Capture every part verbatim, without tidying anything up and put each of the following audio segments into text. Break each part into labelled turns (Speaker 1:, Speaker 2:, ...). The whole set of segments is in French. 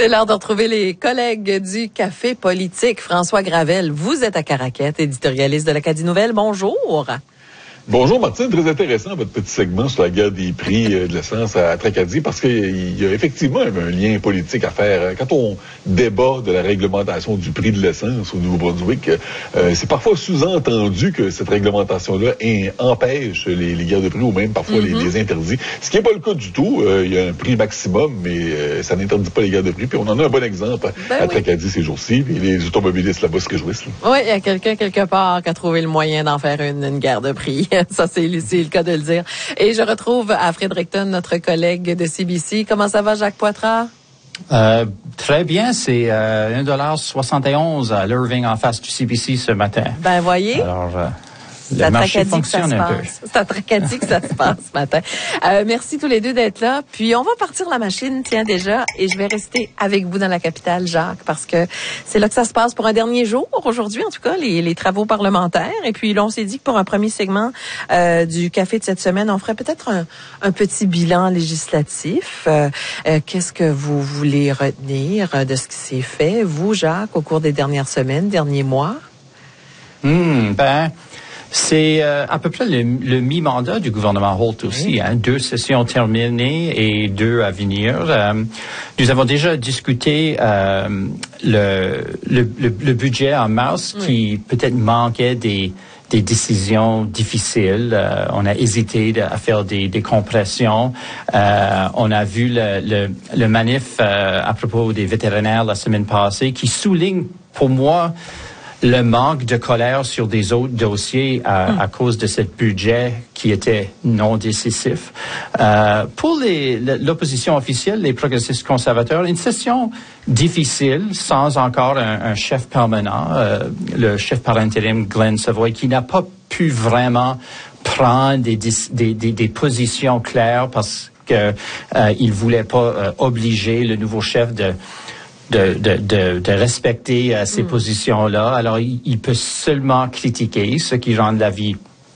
Speaker 1: C'est l'heure de retrouver les collègues du Café politique. François Gravel, vous êtes à Caraquette, éditorialiste de l'Acadie Nouvelle. Bonjour.
Speaker 2: Bonjour Martine, très intéressant votre petit segment sur la guerre des prix de l'essence à Tracadie parce qu'il y a effectivement un lien politique à faire. Quand on débat de la réglementation du prix de l'essence au Nouveau-Brunswick, euh, c'est parfois sous-entendu que cette réglementation-là empêche les, les guerres de prix ou même parfois mm-hmm. les, les interdit. Ce qui n'est pas le cas du tout. Euh, il y a un prix maximum, mais euh, ça n'interdit pas les guerres de prix. Puis on en a un bon exemple ben à oui. Tracadie ces jours-ci. Puis les automobilistes là-bas se réjouissent.
Speaker 1: Oui, il y a quelqu'un quelque part qui a trouvé le moyen d'en faire une, une guerre de prix. Ça, c'est, c'est le cas de le dire. Et je retrouve à Fredericton notre collègue de C B C. Comment ça va, Jacques Poitras?
Speaker 3: Euh, très bien. C'est euh, un dollar soixante et onze à l'Irving en face du C B C ce matin.
Speaker 1: Ben, voyez.
Speaker 3: Alors, euh, le marché fonctionne un peu.
Speaker 1: C'est à Tracadie que ça se passe ce matin. Euh, merci tous les deux d'être là. Puis on va partir la machine, tiens déjà, et je vais rester avec vous dans la capitale, Jacques, parce que c'est là que ça se passe pour un dernier jour aujourd'hui, en tout cas, les, les travaux parlementaires. Et puis là, on s'est dit que pour un premier segment euh, du café de cette semaine, on ferait peut-être un, un petit bilan législatif. Euh, euh, qu'est-ce que vous voulez retenir de ce qui s'est fait, vous, Jacques, au cours des dernières semaines, derniers mois?
Speaker 3: Hmm, ben... C'est euh, à peu près le, le mi-mandat du gouvernement Holt aussi. Oui. Hein, deux sessions terminées et deux à venir. Euh, nous avons déjà discuté euh, le, le, le, le budget en mars oui. qui peut-être manquait des, des décisions difficiles. Euh, on a hésité à faire des, des compressions. Euh, on a vu le, le, le manif euh, à propos des vétérinaires la semaine passée qui souligne pour moi le manque de colère sur des autres dossiers à, mm. à cause de ce budget qui était non décisif. Euh, pour les, l'opposition officielle, les progressistes conservateurs, une session difficile, sans encore un, un chef permanent, euh, le chef par intérim Glenn Savoy, qui n'a pas pu vraiment prendre des, des, des, des positions claires parce que euh, il voulait pas euh, obliger le nouveau chef de De, de, de, de respecter euh, ces mm. positions-là. Alors, il, il peut seulement critiquer, ce qui rend la vie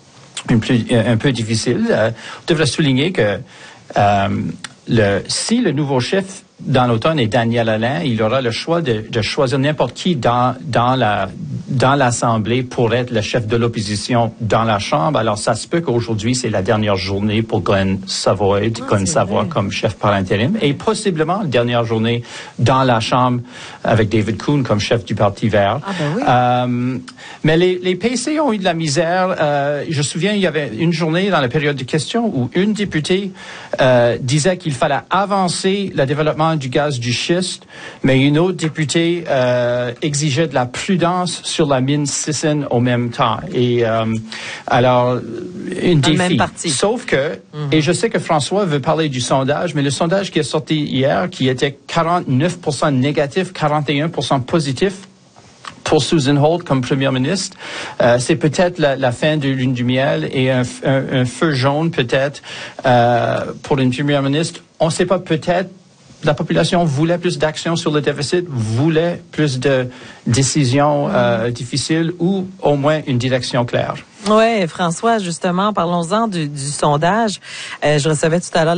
Speaker 3: un peu, un peu difficile. Euh, on devrait souligner que euh, le, si le nouveau chef dans l'automne est Daniel Alain, il aura le choix de, de choisir n'importe qui dans, dans la dans l'Assemblée pour être le chef de l'opposition dans la Chambre. Alors, ça se peut qu'aujourd'hui, c'est la dernière journée pour Glenn Savoy, oh, Glenn Savoy comme chef par intérim, et possiblement la dernière journée dans la Chambre avec David Coon comme chef du Parti vert.
Speaker 1: Ah ben oui.
Speaker 3: Euh, mais les, les P C ont eu de la misère. Euh, je me souviens, il y avait une journée dans la période de questions où une députée euh, disait qu'il fallait avancer le développement du gaz du schiste, mais une autre députée euh, exigeait de la prudence sur la mine Sisson au même temps. Et euh, alors, une défi.
Speaker 1: Même parti.
Speaker 3: Sauf que, mm-hmm. et je sais que François veut parler du sondage, mais le sondage qui est sorti hier, qui était quarante-neuf pour cent négatif, quarante et un pour cent positif, pour Susan Holt comme première ministre, euh, c'est peut-être la, la fin de lune du miel et un, un, un feu jaune peut-être euh, pour une première ministre. On ne sait pas, peut-être la population voulait plus d'action sur le déficit, voulait plus de décisions euh, difficiles ou au moins une direction claire.
Speaker 1: Oui, François, justement, parlons-en du, du sondage. Euh, je recevais tout à l'heure